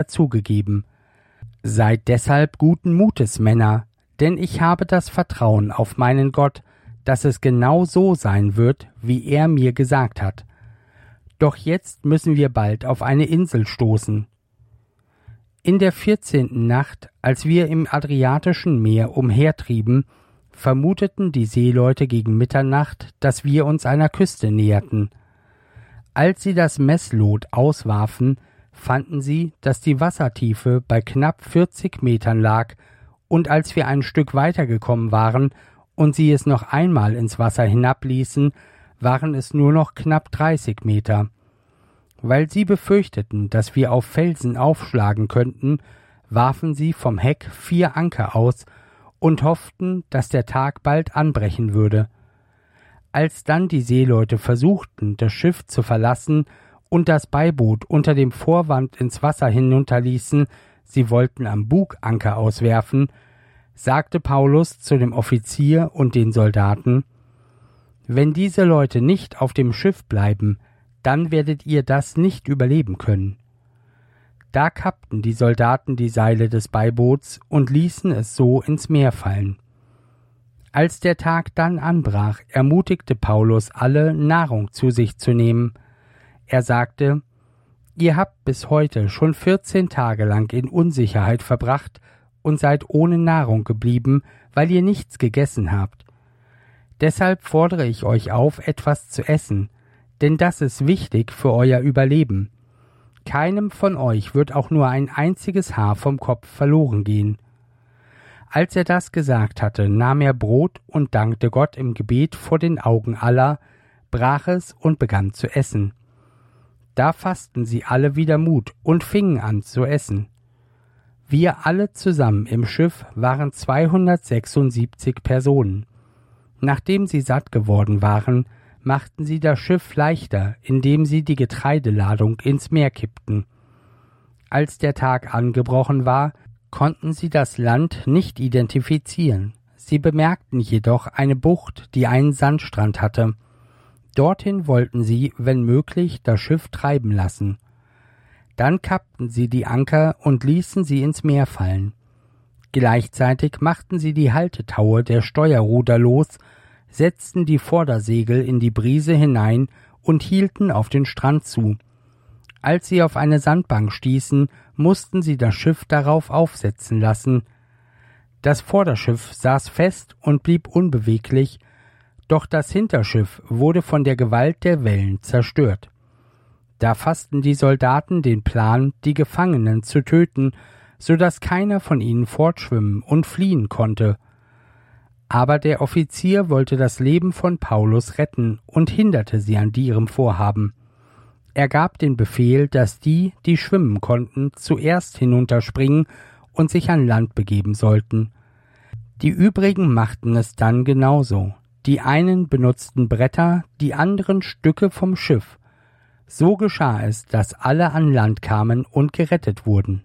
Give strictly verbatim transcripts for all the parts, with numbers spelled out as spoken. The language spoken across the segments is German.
dazugegeben. Seid deshalb guten Mutes, Männer, denn ich habe das Vertrauen auf meinen Gott, dass es genau so sein wird, wie er mir gesagt hat. Doch jetzt müssen wir bald auf eine Insel stoßen. In der vierzehnten Nacht, als wir im Adriatischen Meer umhertrieben, vermuteten die Seeleute gegen Mitternacht, dass wir uns einer Küste näherten. Als sie das Messlot auswarfen, fanden sie, dass die Wassertiefe bei knapp vierzig Metern lag, und als wir ein Stück weitergekommen waren und sie es noch einmal ins Wasser hinabließen, waren es nur noch knapp dreißig Meter. Weil sie befürchteten, dass wir auf Felsen aufschlagen könnten, warfen sie vom Heck vier Anker aus und hofften, dass der Tag bald anbrechen würde. Als dann die Seeleute versuchten, das Schiff zu verlassen und das Beiboot unter dem Vorwand ins Wasser hinunterließen, sie wollten am Bug Anker auswerfen, sagte Paulus zu dem Offizier und den Soldaten: Wenn diese Leute nicht auf dem Schiff bleiben, dann werdet ihr das nicht überleben können. Da kappten die Soldaten die Seile des Beiboots und ließen es so ins Meer fallen. Als der Tag dann anbrach, ermutigte Paulus alle, Nahrung zu sich zu nehmen. Er sagte: Ihr habt bis heute schon vierzehn Tage lang in Unsicherheit verbracht und seid ohne Nahrung geblieben, weil ihr nichts gegessen habt. Deshalb fordere ich euch auf, etwas zu essen, denn das ist wichtig für euer Überleben. Keinem von euch wird auch nur ein einziges Haar vom Kopf verloren gehen. Als er das gesagt hatte, nahm er Brot und dankte Gott im Gebet vor den Augen aller, brach es und begann zu essen. Da fassten sie alle wieder Mut und fingen an zu essen. Wir alle zusammen im Schiff waren zweihundertsechsundsiebzig Personen. Nachdem sie satt geworden waren, machten sie das Schiff leichter, indem sie die Getreideladung ins Meer kippten. Als der Tag angebrochen war, konnten sie das Land nicht identifizieren. Sie bemerkten jedoch eine Bucht, die einen Sandstrand hatte. Dorthin wollten sie, wenn möglich, das Schiff treiben lassen. Dann kappten sie die Anker und ließen sie ins Meer fallen. Gleichzeitig machten sie die Haltetaue der Steuerruder los, setzten die Vordersegel in die Brise hinein und hielten auf den Strand zu. Als sie auf eine Sandbank stießen, mussten sie das Schiff darauf aufsetzen lassen. Das Vorderschiff saß fest und blieb unbeweglich, doch das Hinterschiff wurde von der Gewalt der Wellen zerstört. Da fassten die Soldaten den Plan, die Gefangenen zu töten, so dass keiner von ihnen fortschwimmen und fliehen konnte. Aber der Offizier wollte das Leben von Paulus retten und hinderte sie an ihrem Vorhaben. Er gab den Befehl, dass die, die schwimmen konnten, zuerst hinunterspringen und sich an Land begeben sollten. Die übrigen machten es dann genauso. Die einen benutzten Bretter, die anderen Stücke vom Schiff. So geschah es, dass alle an Land kamen und gerettet wurden.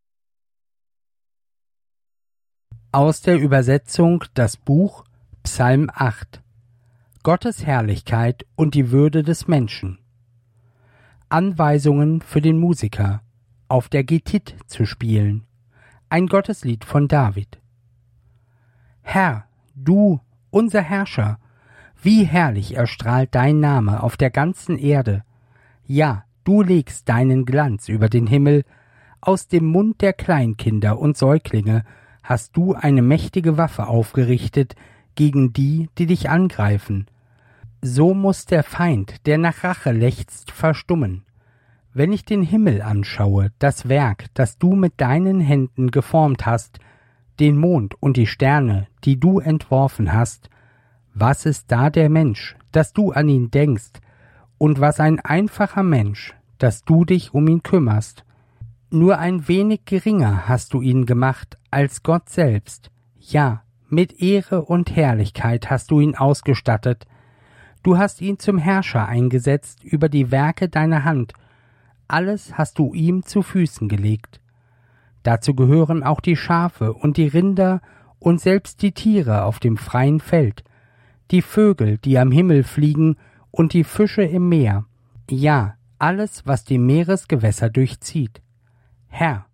Aus der Übersetzung das Buch Psalm acht. Gottes Herrlichkeit und die Würde des Menschen. Anweisungen für den Musiker, auf der Gittith zu spielen. Ein Gotteslied von David. Herr, du, unser Herrscher, wie herrlich erstrahlt dein Name auf der ganzen Erde. Ja, du legst deinen Glanz über den Himmel, aus dem Mund der Kleinkinder und Säuglinge hast du eine mächtige Waffe aufgerichtet gegen die, die dich angreifen. So muß der Feind, der nach Rache lechzt, verstummen. Wenn ich den Himmel anschaue, das Werk, das du mit deinen Händen geformt hast, den Mond und die Sterne, die du entworfen hast, was ist da der Mensch, dass du an ihn denkst, und was ein einfacher Mensch, dass du dich um ihn kümmerst? Nur ein wenig geringer hast du ihn gemacht als Gott selbst. Ja, mit Ehre und Herrlichkeit hast du ihn ausgestattet. Du hast ihn zum Herrscher eingesetzt über die Werke deiner Hand. Alles hast du ihm zu Füßen gelegt. Dazu gehören auch die Schafe und die Rinder und selbst die Tiere auf dem freien Feld, die Vögel, die am Himmel fliegen, und die Fische im Meer, ja, alles, was die Meeresgewässer durchzieht. Herr,